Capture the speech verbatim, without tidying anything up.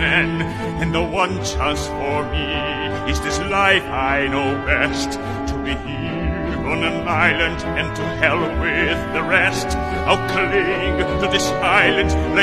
men, and the one chance for me is this life I know best, to be here on an island and to hell with the rest. I'll cling to this island like